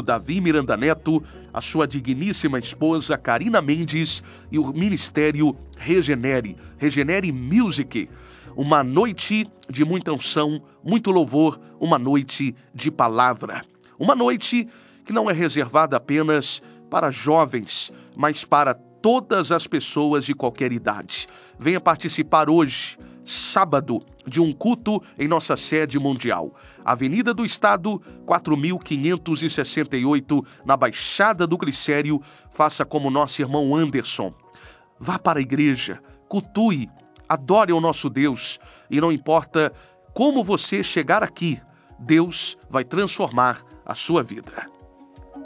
Davi Miranda Neto, a sua digníssima esposa Karina Mendes e o Ministério Regenere Music. Uma noite de muita unção, muito louvor, uma noite de palavra. Uma noite que não é reservada apenas para jovens, mas para todas as pessoas de qualquer idade. Venha participar hoje, sábado, de um culto em nossa sede mundial. Avenida do Estado, 4568, na Baixada do Glicério. Faça como nosso irmão Anderson. Vá para a igreja, cultue, adore ao nosso Deus. E não importa como você chegar aqui, Deus vai transformar a sua vida.